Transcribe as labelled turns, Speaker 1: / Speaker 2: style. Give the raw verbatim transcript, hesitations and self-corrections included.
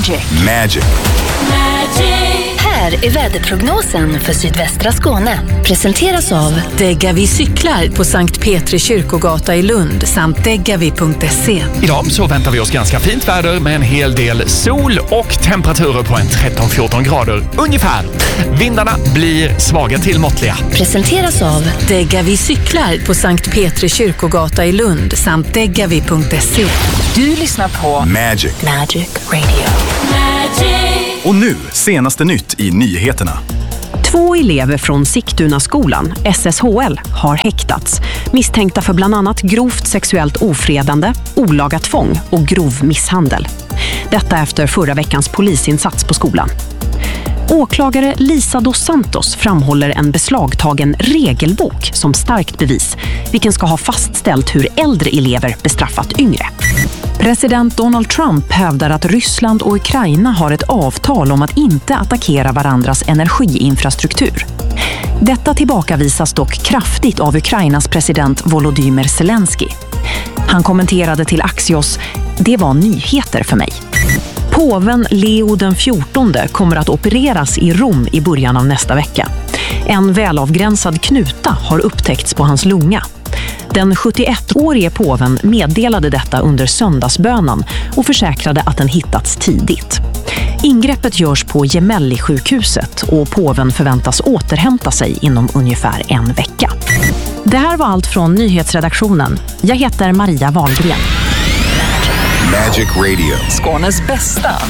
Speaker 1: Magic.
Speaker 2: Magic.
Speaker 1: Här är väderprognosen för sydvästra Skåne. Presenteras av
Speaker 3: Degavi cyklar på Sankt Petri kyrkogata i Lund samt degavi punkt se.
Speaker 4: Idag så väntar vi oss ganska fint väder med en hel del sol och temperaturer på en tretton fjorton grader ungefär. Vindarna blir svaga till måttliga.
Speaker 1: Presenteras av
Speaker 3: Degavi cyklar på Sankt Petri kyrkogata i Lund samt degavi punkt se.
Speaker 1: Du lyssnar på
Speaker 2: Magic.
Speaker 1: Magic Radio.
Speaker 2: Och nu, senaste nytt i nyheterna.
Speaker 5: Två elever från Sigtunaskolan, S S H L, har häktats. Misstänkta för bland annat grovt sexuellt ofredande, olaga tvång och grov misshandel. Detta efter förra veckans polisinsats på skolan. Åklagare Lisa dos Santos framhåller en beslagtagen regelbok som starkt bevis, vilken ska ha fastställt hur äldre elever bestraffat yngre. President Donald Trump hävdar att Ryssland och Ukraina har ett avtal om att inte attackera varandras energiinfrastruktur. Detta tillbakavisas dock kraftigt av Ukrainas president Volodymyr Zelensky. Han kommenterade till Axios: "Det var nyheter för mig." Påven Leo den fjortonde kommer att opereras i Rom i början av nästa vecka. En välavgränsad knuta har upptäckts på hans lunga. Den sjuttioettårige påven meddelade detta under söndagsbönen och försäkrade att den hittats tidigt. Ingreppet görs på Gemelli-sjukhuset och påven förväntas återhämta sig inom ungefär en vecka. Det här var allt från nyhetsredaktionen. Jag heter Maria Wahlgren.
Speaker 2: Magic Radio.
Speaker 1: Skånes bästa